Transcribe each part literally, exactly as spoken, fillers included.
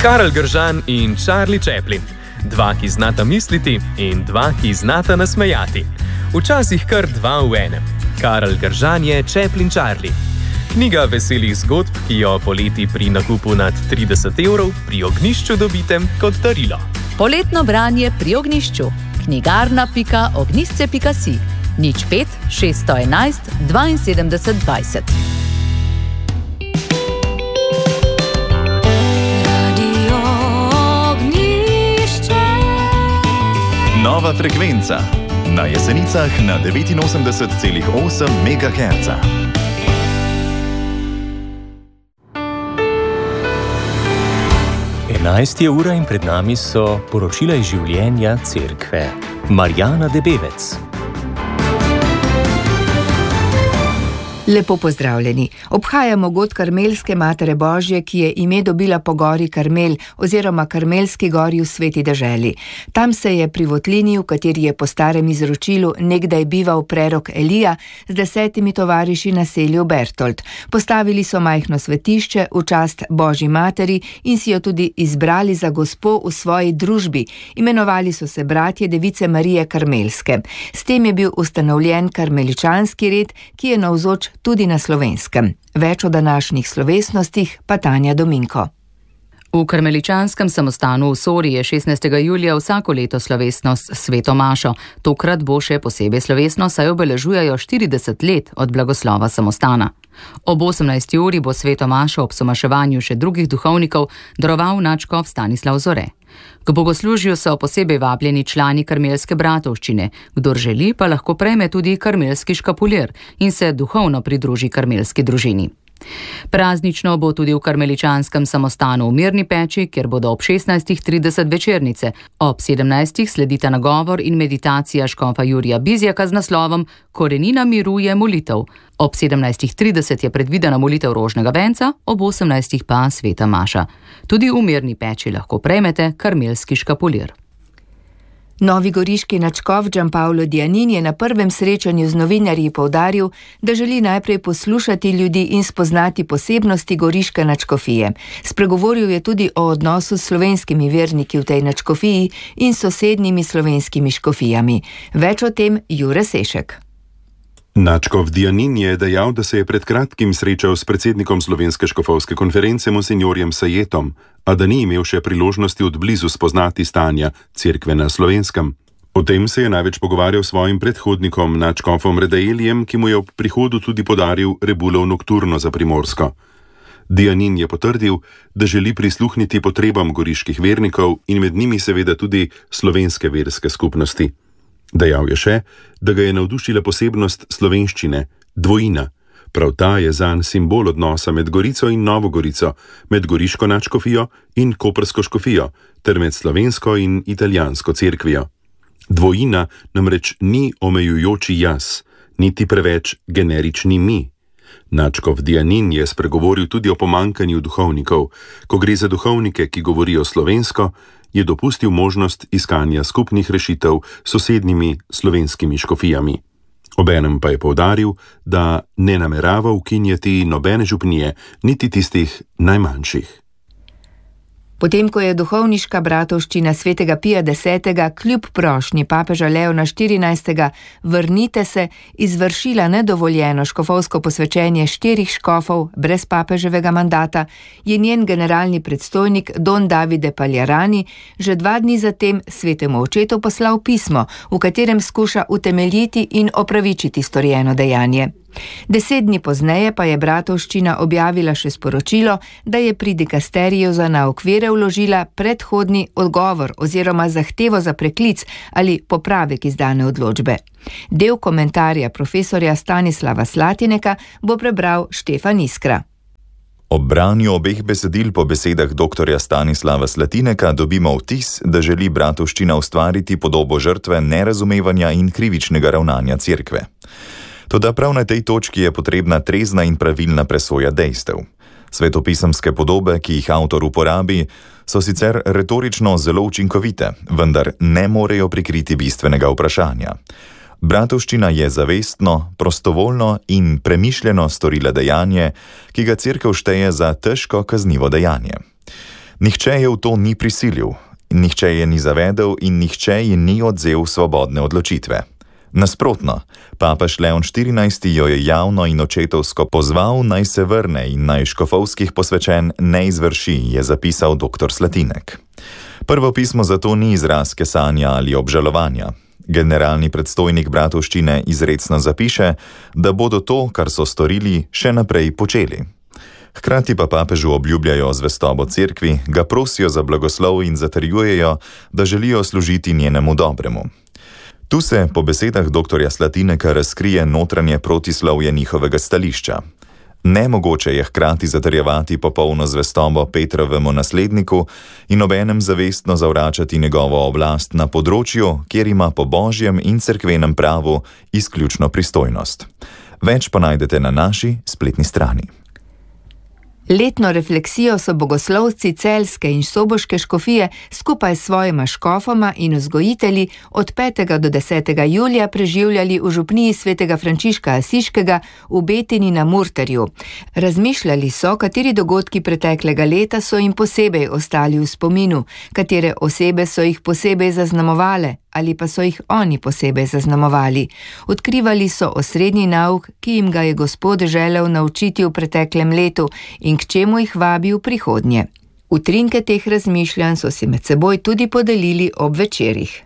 Karel Gržan in Charlie Chaplin. Dva, ki znata misliti in dva, ki znata nasmejati. Včasih kar dva v enem. Karel Gržan je Chaplin Charlie. Knjiga veselih zgodb, ki jo poleti pri nakupu nad trideset evrov pri Ognjišču dobite kot darilo. Poletno branje pri Ognjišču. knjigarna pika ognjišče pika si. Nič pet šeststo enajst dvainsedemdeset dvajset. Nova frekvenca na Jesenicah na devetinosemdeset celih osem megaherca. enajsta je ura in pred nami so poročila iz življenja cerkve. Marjana Debevec. Lepo pozdravljeni. Obhajamo god Karmelske Matere Božje, ki je ime dobila po gori Karmel oziroma Karmelski gori v Sveti deželi. Tam se je pri votlini, v kateri je po starem izročilu nekdaj bival prerok Elija, z desetimi tovariši naselil Bertold. Postavili so majhno svetišče v čast Božji materi in si jo tudi izbrali za gospo v svoji družbi. Imenovali so se bratje Device Marije Karmelske. S tem je bil ustanovljen karmeličanski red, ki je navzoč tudi na Slovenskem. Več o današnjih slovesnostih pa Tanja Dominko. V karmeličanskem samostanu v Sori je šestnajstega julija vsako leto slovesnost Sveto mašo. Tokrat bo še posebej slovesno, saj obeležujejo štirideset let od blagoslova samostana. Ob osemnajsti uri bo Sveto mašo ob somaševanju še drugih duhovnikov daroval nadškof Stanislav Zore. K bogoslužju so posebej vabljeni člani karmelske bratovščine. Kdor želi, pa lahko prejme tudi karmelski škapulir in se duhovno pridruži karmelski družini. Praznično bo tudi v karmeličanskem samostanu v Mirni peči, kjer bodo ob šestnajstih trideset večernice. Ob sedemnajstih sledita nagovor in meditacija škofa Jurija Bizjaka z naslovom Korenina miru je molitev. Ob sedemnajstih trideset je predvidena molitev rožnega venca, ob osemnajstih pa sveta maša. Tudi v Mirni peči lahko prejmete karmelski škapulir. Novi goriški nadškof Gianpaolo Dianin je na prvem srečanju z novinarji poudaril, da želi najprej poslušati ljudi in spoznati posebnosti goriške nadškofije. Spregovoril je tudi o odnosu s slovenskimi verniki v tej nadškofiji in sosednjimi slovenskimi škofijami. Več o tem Jure Sešek. Nadškof Dianin je dejal, da se je pred kratkim srečal s predsednikom Slovenske škofovske konference monsinjorjem Sajetom, a da ni imel še priložnosti od blizu spoznati stanja cerkve na Slovenskem. O tem se je največ pogovarjal s svojim predhodnikom, nadškofom Redaelijem, ki mu je ob prihodu tudi podaril Rebulov nokturno za Primorsko. Dianin je potrdil, da želi prisluhniti potrebam goriških vernikov in med njimi seveda tudi slovenske verske skupnosti. Dejal je še, da ga je navdušila posebnost slovenščine, dvojina. Prav ta je zanj simbol odnosa med Gorico in Novo Gorico, med goriško nadškofijo in koprsko škofijo, ter med slovensko in italijansko cerkvijo. Dvojina namreč ni omejujoči jaz, niti preveč generični mi. Nadškof Dianin je spregovoril tudi o pomankanju duhovnikov. Ko gre za duhovnike, ki govorijo slovensko, je dopustil možnost iskanja skupnih rešitev s sosednjimi slovenskimi škofijami. Obenem pa je poudaril, da ne namerava ukinjati nobene župnije, niti tistih najmanjših. Potem, ko je duhovniška bratovščina svetega Pija desetega kljub prošnji papeža Leona štirinajstega vrnite se izvršila nedovoljeno škofovsko posvečenje štirih škofov brez papeževega mandata, je njen generalni predstojnik Don Davide Pagliarani že dva dni zatem svetemu očetu poslal pismo, v katerem skuša utemeljiti in opravičiti storjeno dejanje. Deset dni pozneje pa je bratovščina objavila še sporočilo, da je pri dikasteriju za nauk vere vložila predhodni odgovor oziroma zahtevo za preklic ali popravek izdane odločbe. Del komentarja profesorja Stanislava Slatineka bo prebral Štefan Iskra. Ob branju obeh besedil po besedah doktorja Stanislava Slatineka dobimo vtis, da želi bratovščina ustvariti podobo žrtve nerazumevanja in krivičnega ravnanja cerkve. Toda prav na tej točki je potrebna trezna in pravilna presoja dejstev. Svetopisemske podobe, ki jih avtor uporabi, so sicer retorično zelo učinkovite, vendar ne morejo prikriti bistvenega vprašanja. Bratovščina je zavestno, prostovoljno in premišljeno storila dejanje, ki ga cerkev šteje za težko kaznivo dejanje. Nihče je v to ni prisilil, nihče je ni zavedel in nihče ji ni odzel svobodne odločitve. Nasprotno, papež Leon štirinajsti jo je javno in očetovsko pozval, naj se vrne in naj škofovskih posvečen ne izvrši, je zapisal doktor Slatinek. Prvo pismo zato ni izraz kesanja ali obžalovanja. Generalni predstojnik bratovščine izrecno zapiše, da bodo to, kar so storili, še naprej počeli. Hkrati pa papežu obljubljajo zvestobo cerkvi, ga prosijo za blagoslov in zatrjujejo, da želijo služiti njenemu dobremu. Tu se po besedah doktorja Slatineka razkrije notranje protislovje njihovega stališča. Nemogoče je hkrati zatrjevati popolno zvestobo Petrovemu nasledniku in obenem zavestno zavračati njegovo oblast na področju, kjer ima po božjem in cerkvenem pravu izključno pristojnost. Več pa najdete na naši spletni strani. Letno refleksijo so bogoslovci celjske in soboške škofije skupaj s svojima škofoma in vzgojitelji od petega do desetega julija preživljali v župniji svetega Frančiška Asiškega v Betini na Murterju. Razmišljali so, kateri dogodki preteklega leta so jim posebej ostali v spominu, katere osebe so jih posebej zaznamovale ali pa so jih oni posebej zaznamovali. Odkrivali so osrednji nauk, ki jim ga je Gospod želel naučiti v preteklem letu in k čemu jih vabi v prihodnje. Utrinke teh razmišljanj so si med seboj tudi podelili ob večerih.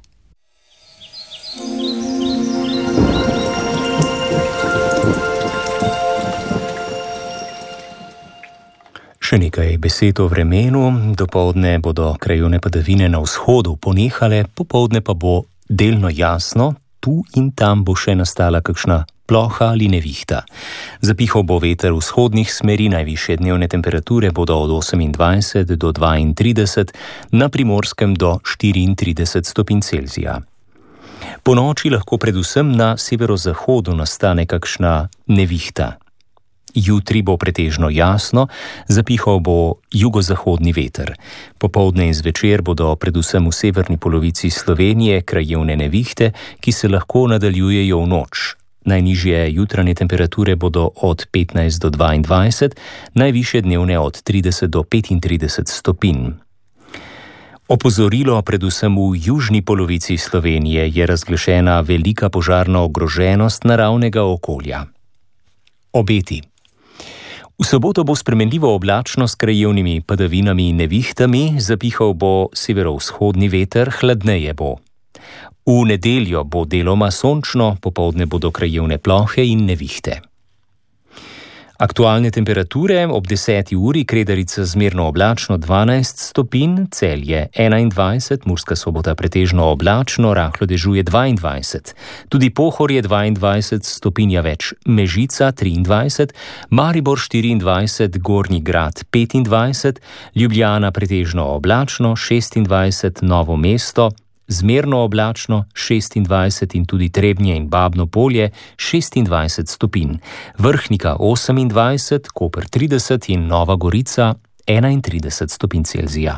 Še nekaj besed o vremenu. Dopoldne bodo krajevne padavine na vzhodu ponehale, popoldne pa bo delno jasno, tu in tam bo še nastala kakšna ploha ali nevihta. Zapihal bo veter vzhodnih smeri, najvišje dnevne temperature bodo od osemindvajset do dvaintrideset, na Primorskem do štiriintrideset stopinj Celzija. Po noči lahko predvsem na severozahodu nastane kakšna nevihta. Jutri bo pretežno jasno, zapihal bo jugozahodni veter. Popoldne in zvečer bodo predvsem v severni polovici Slovenije krajevne nevihte, ki se lahko nadaljujejo v noč. Najnižje jutranje temperature bodo od petnajst do dvaindvajset, najvišje dnevne od trideset do petintrideset stopinj. Opozorilo predvsem v južni polovici Slovenije je razglašena velika požarna ogroženost naravnega okolja. Obeti. V soboto bo spremenljivo oblačno s krajevnimi padavinami in nevihtami, zapihal bo severovzhodni veter, hladneje bo. V nedeljo bo deloma sončno, popoldne bodo krajevne plohe in nevihte. Aktualne temperature ob deseti uri: Kredarica zmerno oblačno dvanajst stopinj, Celje enaindvajset, Murska Sobota pretežno oblačno, rahlo dežuje dvaindvajset, tudi Pohorje dvaindvajset stopinja več, Mežica triindvajset, Maribor štiriindvajset, Gornji Grad petindvajset, Ljubljana pretežno oblačno šestindvajset, Novo mesto zmerno oblačno šestindvajset in tudi Trebnje in Babno Polje šestindvajset stopinj, Vrhnika osemindvajset, Koper trideset in Nova Gorica enaintrideset stopinj Celzija.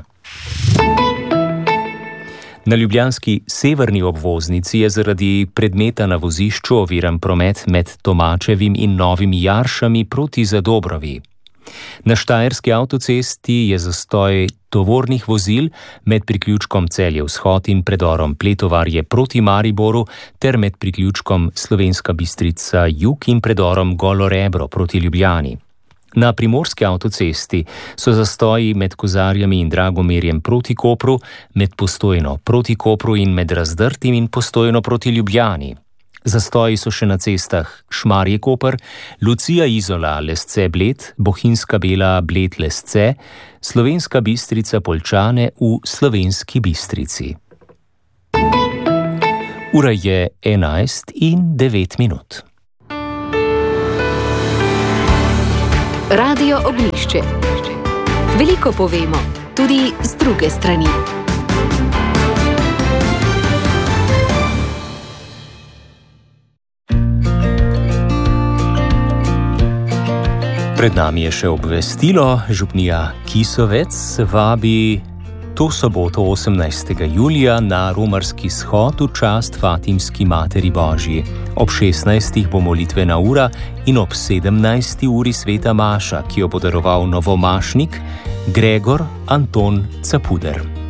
Na ljubljanski severni obvoznici je zaradi predmeta na vozišču oviran promet med Tomačevim in Novimi Jaršami proti Zadobrovi. Na štajerski avtocesti je zastoj tovornih vozil med priključkom Celje vzhod in predorom Pletovarje proti Mariboru ter med priključkom Slovenska Bistrica jug in predorom Golo Rebro proti Ljubljani. Na primorski avtocesti so zastoji med Kozarjami in Dragomerjem proti Kopru, med Postojno proti Kopru in med Razdrtim in Postojno proti Ljubljani. Zastoji so še na cestah Šmarje Koper, Lucija Izola Lesce Bled, Bohinjska Bela Bled Lesce, Slovenska Bistrica Poljčane v Slovenski Bistrici. Ura je enajst in devet minut. Radio Ognjišče. Veliko povemo, tudi z druge strani. Pred nami je še obvestilo. Župnija Kisovec vabi to soboto osemnajstega julija na romarski shod v čast Fatimski Materi Božji. Ob šestnajstih bo molitvena ura in ob sedemnajsti uri sveta maša, ki jo bo daroval novomašnik Gregor Anton Capuder.